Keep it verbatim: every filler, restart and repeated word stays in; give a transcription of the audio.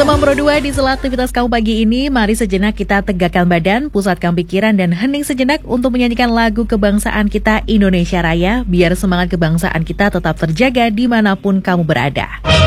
Teman Pro dua, di sela aktivitas kamu pagi ini, mari sejenak kita tegakkan badan, pusatkan pikiran, dan hening sejenak untuk menyanyikan lagu kebangsaan kita Indonesia Raya, biar semangat kebangsaan kita tetap terjaga dimanapun kamu berada.